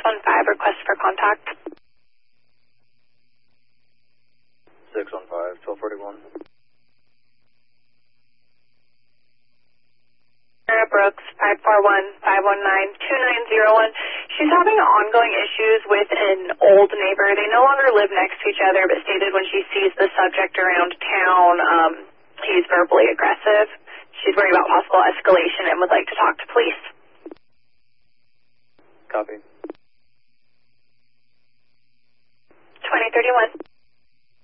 request for contact. 615-1241. Sarah Brooks, 541-519-2901. She's having ongoing issues with an old neighbor. They no longer live next to each other, but stated when she sees the subject around town, he's verbally aggressive. She's worried about possible escalation and would like to